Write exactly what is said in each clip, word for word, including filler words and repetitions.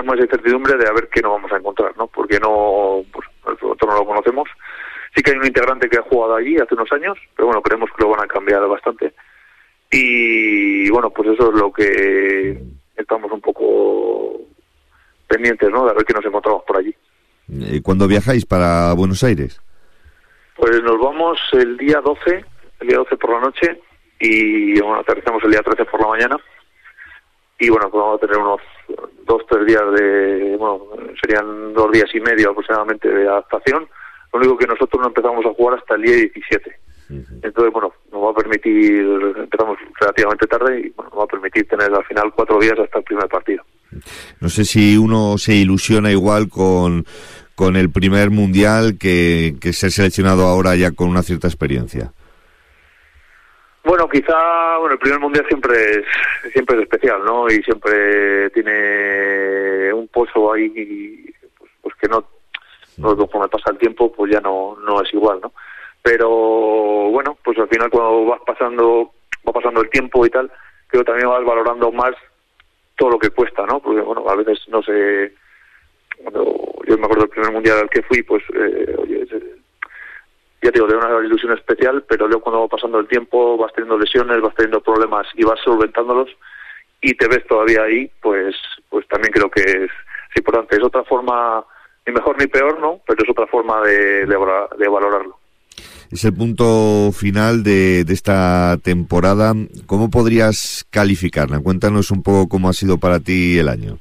tenemos esa incertidumbre de a ver qué nos vamos a encontrar, ¿no? Porque no, pues nosotros no lo conocemos. Sí que hay un integrante que ha jugado allí hace unos años, pero bueno, creemos que lo van a cambiar bastante. Y bueno, pues eso es lo que estamos un poco pendientes, ¿no? De a ver qué nos encontramos por allí. ¿Y cuándo viajáis para Buenos Aires? Pues nos vamos el día doce, el día doce por la noche, y bueno, aterrizamos el día trece por la mañana. Y bueno, pues vamos a tener unos dos, tres días de, bueno, serían dos días y medio aproximadamente de adaptación. Lo único que nosotros no empezamos a jugar hasta el día diecisiete. Uh-huh. Entonces, bueno, nos va a permitir, empezamos relativamente tarde y bueno, nos va a permitir tener al final cuatro días hasta el primer partido. No sé si uno se ilusiona igual con, con el primer mundial que, que ser seleccionado ahora ya con una cierta experiencia. Bueno, quizá, bueno, el primer mundial siempre es siempre es especial, ¿no? Y siempre tiene un pozo ahí, pues, pues que no, no, conforme pasa el tiempo, pues ya no no es igual, ¿no? Pero bueno, pues al final cuando vas pasando va pasando el tiempo y tal, creo que también vas valorando más todo lo que cuesta, ¿no? Porque bueno, a veces no sé, cuando yo me acuerdo del primer mundial al que fui, pues eh, oye, ya te digo, de una ilusión especial, pero luego cuando va pasando el tiempo vas teniendo lesiones, vas teniendo problemas y vas solventándolos y te ves todavía ahí, pues pues también creo que es, es importante. Es otra forma, ni mejor ni peor, ¿no? Pero es otra forma de, de, de valorarlo. Es el punto final de, de esta temporada. ¿Cómo podrías calificarla? Cuéntanos un poco cómo ha sido para ti el año.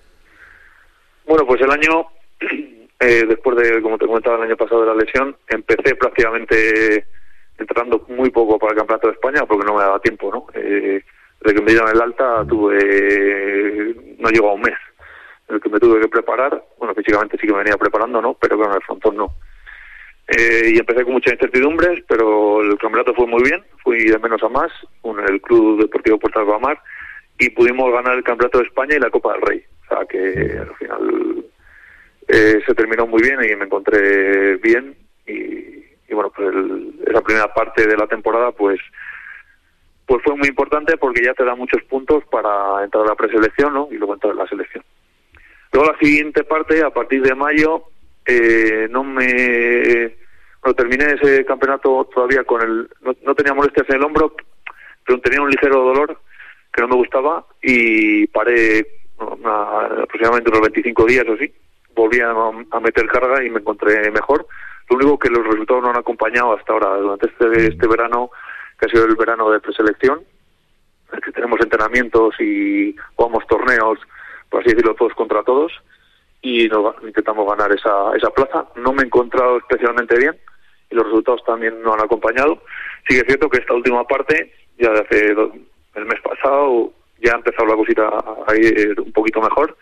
Bueno, pues el año... Eh, después de, como te comentaba, el año pasado de la lesión, empecé prácticamente entrando muy poco para el Campeonato de España porque no me daba tiempo, ¿no? Eh, desde que me dieron el alta tuve, no llegó a un mes, en el que me tuve que preparar. Bueno, físicamente sí que me venía preparando, ¿no? Pero claro, en el frontón no. Eh, y empecé con muchas incertidumbres, pero el campeonato fue muy bien, fui de menos a más con el Club Deportivo Puertas de Mar y pudimos ganar el Campeonato de España y la Copa del Rey. O sea que al final... Eh, se terminó muy bien y me encontré bien y, y bueno, pues el, esa primera parte de la temporada pues pues fue muy importante porque ya te da muchos puntos para entrar a la preselección, ¿no? Y luego entrar a la selección. Luego la siguiente parte, a partir de mayo, eh, no me... Bueno, terminé ese campeonato todavía con el... No, no tenía molestias en el hombro, pero tenía un ligero dolor que no me gustaba y paré una, aproximadamente unos veinticinco días o así. Volví a, a meter carga y me encontré mejor. Lo único que los resultados no han acompañado hasta ahora, durante este, este verano, que ha sido el verano de preselección, en el que tenemos entrenamientos y jugamos torneos, por así decirlo, todos contra todos, y nos, intentamos ganar esa, esa plaza. No me he encontrado especialmente bien y los resultados también no han acompañado. Sí que es cierto que esta última parte, ya de hace dos, el mes pasado, ya ha empezado la cosita a ir un poquito mejor.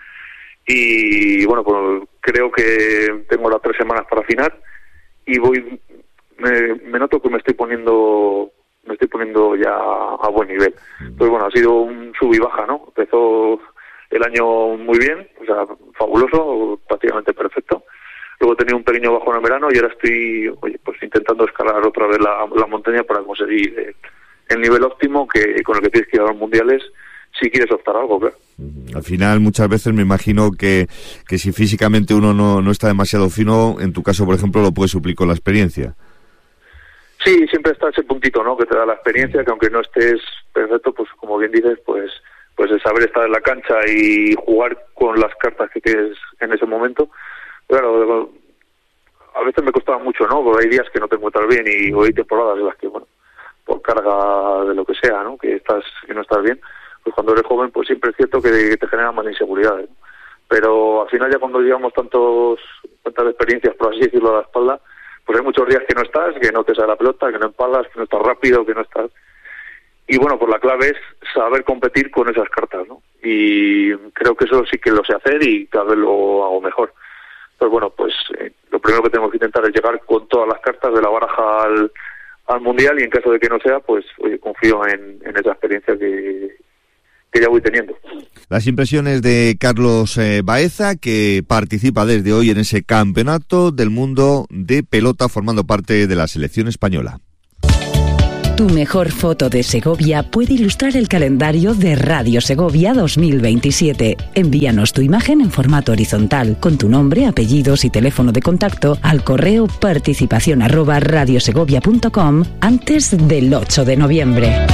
Y bueno, pues creo que tengo las tres semanas para afinar y voy me, me noto que me estoy poniendo me estoy poniendo ya a buen nivel. Pues bueno, ha sido un sub y baja, ¿no? Empezó el año muy bien, o sea, fabuloso, prácticamente perfecto. Luego he tenido un pequeño bajón en verano y ahora estoy, oye, pues intentando escalar otra vez la, la montaña para conseguir eh, el nivel óptimo que con el que tienes que ir a los mundiales si quieres optar a algo, claro. Al final, muchas veces me imagino que, que si físicamente uno no, no está demasiado fino, en tu caso, por ejemplo, lo puedes suplir con la experiencia. Sí, siempre está ese puntito, ¿no? Que te da la experiencia, que aunque no estés perfecto, pues como bien dices, pues pues el saber estar en la cancha y jugar con las cartas que tienes en ese momento. Claro, a veces me costaba mucho, ¿no? Porque hay días que no te encuentras bien y o hay temporadas en las que, bueno, por carga de lo que sea, ¿no? Que estás que no estás bien. Pues cuando eres joven, pues siempre es cierto que te genera más inseguridades, ¿no? Pero al final ya cuando llevamos tantos tantas experiencias, por así decirlo, a la espalda, pues hay muchos días que no estás, que no te sale la pelota, que no empalas, que no estás rápido, que no estás... Y bueno, pues la clave es saber competir con esas cartas, ¿no? Y creo que eso sí que lo sé hacer y cada vez lo hago mejor. Pues bueno, pues eh, lo primero que tenemos que intentar es llegar con todas las cartas de la baraja al, al Mundial y en caso de que no sea, pues oye, confío en, en esa experiencia que... que ya voy teniendo. Las impresiones de Carlos eh, Baeza, que participa desde hoy en ese campeonato del mundo de pelota formando parte de la selección española. Tu mejor foto de Segovia puede ilustrar el calendario de Radio Segovia dos mil veintisiete. Envíanos tu imagen en formato horizontal con tu nombre, apellidos y teléfono de contacto al correo participación arroba radiosegovia punto com antes del ocho de noviembre.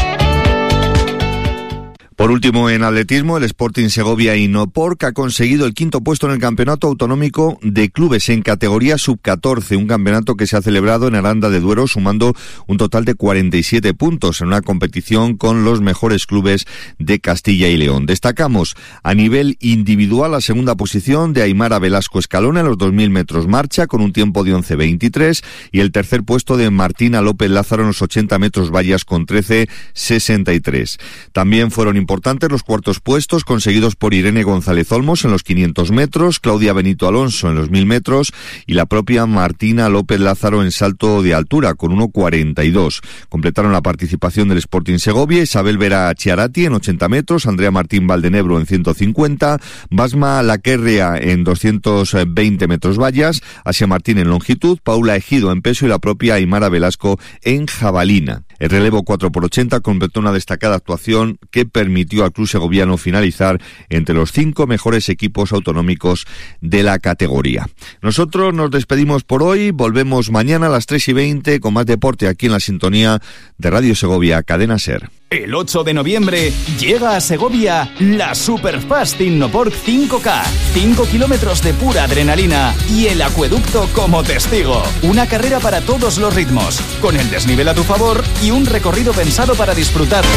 Por último, en atletismo, el Sporting Segovia Inoporc ha conseguido el quinto puesto en el Campeonato Autonómico de Clubes en categoría sub catorce, un campeonato que se ha celebrado en Aranda de Duero, sumando un total de cuarenta y siete puntos en una competición con los mejores clubes de Castilla y León. Destacamos a nivel individual la segunda posición de Aimara Velasco Escalona en los dos mil metros marcha, con un tiempo de once veintitrés, y el tercer puesto de Martina López Lázaro en los ochenta metros vallas con trece sesenta y tres. También fueron importantes los cuartos puestos conseguidos por Irene González Olmos en los quinientos metros, Claudia Benito Alonso en los mil metros y la propia Martina López Lázaro en salto de altura con uno cuarenta y dos. Completaron la participación del Sporting Segovia Isabel Vera Chiarati en ochenta metros, Andrea Martín Valdenebro en ciento cincuenta, Basma Laquerria en doscientos veinte metros vallas, Asia Martín en longitud, Paula Ejido en peso y la propia Aimara Velasco en jabalina. El relevo cuatro por ochenta completó una destacada actuación que permitió al club segoviano finalizar entre los cinco mejores equipos autonómicos de la categoría. Nosotros nos despedimos por hoy, volvemos mañana a las tres y veinte con más deporte aquí en la sintonía de Radio Segovia, Cadena SER. El ocho de noviembre llega a Segovia la Superfast Innoporc cinco K. cinco kilómetros de pura adrenalina y el acueducto como testigo. Una carrera para todos los ritmos, con el desnivel a tu favor y un recorrido pensado para disfrutar